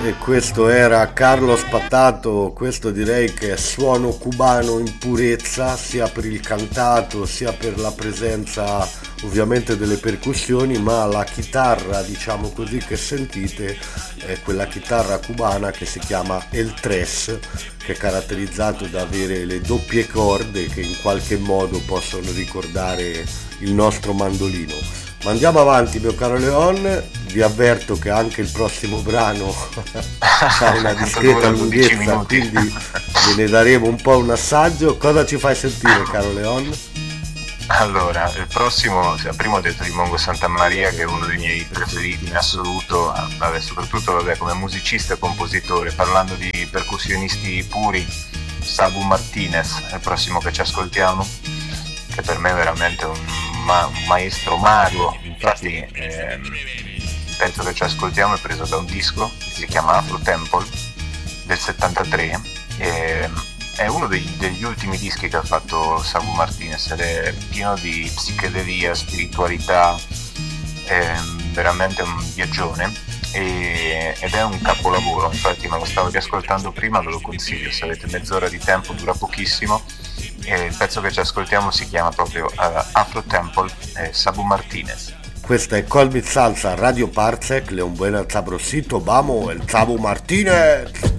E questo era Carlos Patato, questo direi che è suono cubano in purezza, sia per il cantato sia per la presenza ovviamente delle percussioni, ma la chitarra, diciamo così, che sentite è quella chitarra cubana che si chiama El Tres, che è caratterizzato da avere le doppie corde che in qualche modo possono ricordare il nostro mandolino. Ma andiamo avanti, mio caro Leon, vi avverto che anche il prossimo brano ha una discreta lunghezza, quindi ve ne daremo un po' un assaggio. Cosa ci fai sentire, caro Leon? Allora, il prossimo, prima ho detto di Mongo Santamaria, che è uno dei miei preferiti in assoluto, soprattutto come musicista e compositore. Parlando di percussionisti puri, Sabu Martinez è il prossimo che ci ascoltiamo, che per me è veramente un maestro mago. Infatti il pezzo che ci ascoltiamo è preso da un disco che si chiama Afro Temple del 73, è uno degli ultimi dischi che ha fatto Sabu Martinez ed è pieno di psichedelia, spiritualità, è veramente un viaggione ed è un capolavoro. Infatti me lo stavo riascoltando prima, ve lo consiglio, se avete mezz'ora di tempo, dura pochissimo. E il pezzo che ci ascoltiamo si chiama proprio Afro Temple, Sabu Martinez. Questa è Colbit Salsa Radio Parsec, Leon Buena Sabrosito, vamos, el Sabu Martinez.